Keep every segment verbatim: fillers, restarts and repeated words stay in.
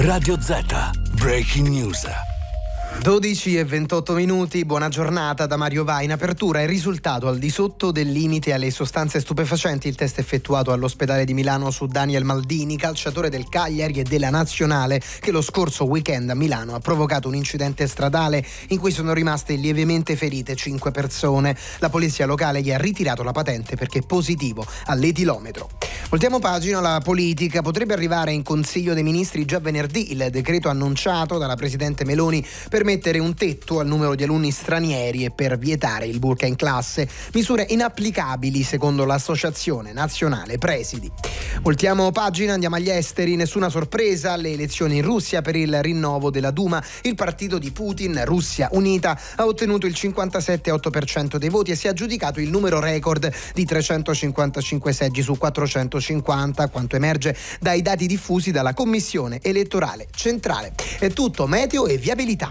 Radio Z, Breaking News. dodici e ventotto minuti, buona giornata da Mario Va. In apertura il risultato al di sotto del limite alle sostanze stupefacenti. Il test effettuato all'ospedale di Milano su Daniel Maldini, calciatore del Cagliari e della Nazionale, che lo scorso weekend a Milano ha provocato un incidente stradale in cui sono rimaste lievemente ferite cinque persone. La polizia locale gli ha ritirato la patente perché è positivo all'etilometro. Voltiamo pagina. La politica. Potrebbe arrivare in Consiglio dei Ministri già venerdì il decreto annunciato dalla Presidente Meloni per mettere un tetto al numero di alunni stranieri e per vietare il burqa in classe, misure inapplicabili secondo l'Associazione Nazionale Presidi. Voltiamo pagina, andiamo agli esteri. Nessuna sorpresa alle elezioni in Russia per il rinnovo della Duma. Il partito di Putin, Russia Unita, ha ottenuto il cinquantasette virgola otto per cento dei voti e si è aggiudicato il numero record di trecentocinquantacinque seggi su quattrocentocinquanta, quanto emerge dai dati diffusi dalla Commissione Elettorale Centrale. È tutto, meteo e viabilità.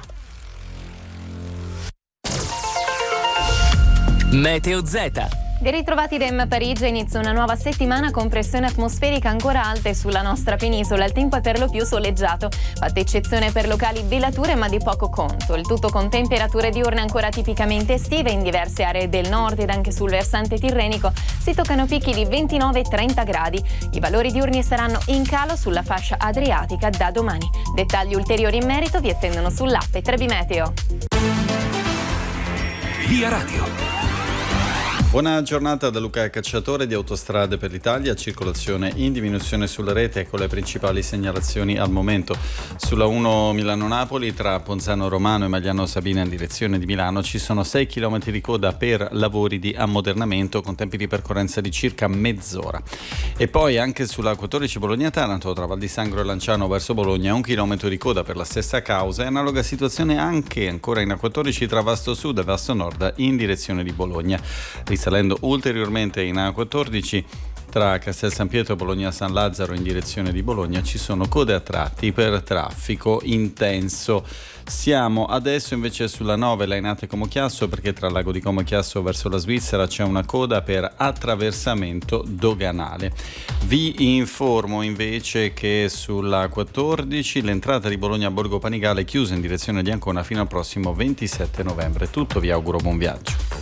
Meteo Z. Ben ritrovati da Emma Parigi. Inizia una nuova settimana con pressioni atmosferiche ancora alte sulla nostra penisola. Il tempo è per lo più soleggiato, fatta eccezione per locali velature ma di poco conto. Il tutto con temperature diurne ancora tipicamente estive. In diverse aree del nord ed anche sul versante tirrenico si toccano picchi di ventinove e trenta gradi. I valori diurni saranno in calo sulla fascia adriatica da domani. Dettagli ulteriori in merito vi attendono sull'app Trebi Meteo. Via Radio. Buona giornata da Luca Cacciatore di Autostrade per l'Italia, circolazione in diminuzione sulla rete con le principali segnalazioni al momento. Sulla uno Milano-Napoli tra Ponzano Romano e Magliano Sabina in direzione di Milano ci sono sei chilometri di coda per lavori di ammodernamento con tempi di percorrenza di circa mezz'ora. E poi anche sulla quattordici Bologna-Taranto tra Val di Sangro e Lanciano verso Bologna un chilometro di coda per la stessa causa e analoga situazione anche ancora in A quattordici tra Vasto Sud e Vasto Nord in direzione di Bologna. Salendo ulteriormente in A quattordici tra Castel San Pietro e Bologna San Lazzaro in direzione di Bologna ci sono code a tratti per traffico intenso. Siamo adesso invece sulla nove Lainate Como Chiasso perché tra Lago di Como Chiasso verso la Svizzera c'è una coda per attraversamento doganale. Vi informo invece che sulla quattordici l'entrata di Bologna a Borgo Panigale è chiusa in direzione di Ancona fino al prossimo ventisette novembre. Tutto, vi auguro buon viaggio.